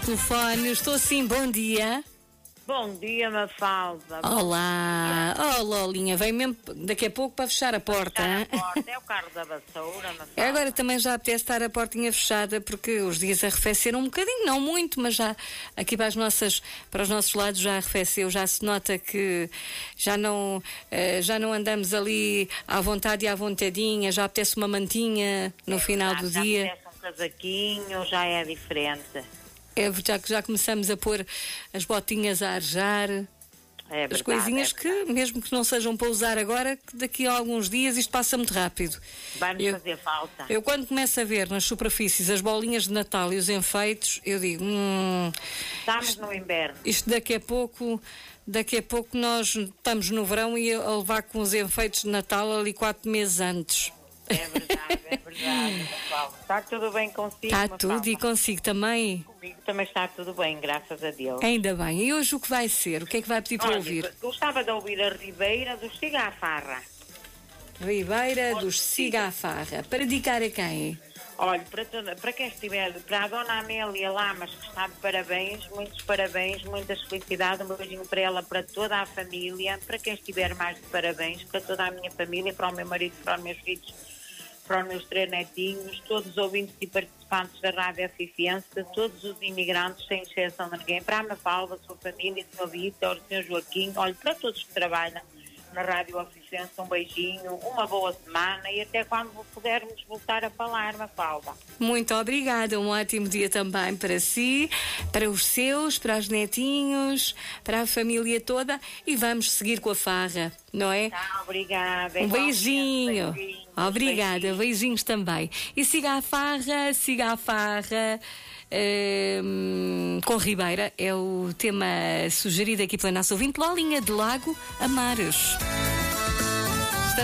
Telefone, estou sim, bom dia. Bom dia, Mafalda. Olá, oh Lolinha, vem mesmo daqui a pouco para fechar a porta. Fechar a porta, é o carro da vassoura, Mafalda. Agora também já apetece estar a portinha fechada porque os dias arrefeceram um bocadinho, não muito, mas já aqui para os nossos lados já arrefeceu, já se nota que já não andamos ali à vontade e à vontadinha, já apetece uma mantinha no final do dia. Já apetece um casaquinho, já é diferente. Já começamos a pôr as botinhas a arejar. É verdade, as coisinhas que, mesmo que não sejam para usar agora, que daqui a alguns dias isto passa muito rápido. Vai-nos fazer falta. Eu quando começo a ver nas superfícies as bolinhas de Natal e os enfeites, eu digo, Estamos no inverno. Isto daqui a pouco nós estamos no verão e a levar com os enfeites de Natal ali 4 meses antes. É verdade, Mafalda. Está tudo bem consigo, Está Mafalda? tudo e consigo também. Comigo também está tudo bem, graças a Deus. Ainda bem. E hoje o que vai ser? O que é que vai pedir para Olha, ouvir? gostava de ouvir a Ribeira do Cigafarra. Ribeira dos Cigafarra. Para dedicar a quem? Olha, para quem estiver, para a Dona Amélia Lamas, que está de parabéns, muitos parabéns, muitas felicidades, um beijinho para ela, para toda a família, para quem estiver mais de parabéns, para toda a minha família, para o meu marido, para os meus filhos, para os meus 3 netinhos, todos os ouvintes e participantes da Rádio Aficiense, todos os imigrantes, sem exceção de ninguém, para a Mafalda, a sua família, o Sr. Vítor, o Sr. Joaquim, olha, para todos que trabalham na Rádio Aficiense, um beijinho, uma boa semana e até quando pudermos voltar a falar, Mafalda. Muito obrigada, um ótimo dia também para si, para os seus, para os netinhos, para a família toda e vamos seguir com a farra, não é? Tá, obrigada. Um beijinho. Obrigada, beijinhos. beijinhos também. E siga a farra. Com Ribeira é o tema sugerido aqui pela nossa ouvinte Lolinha de Lago Amares.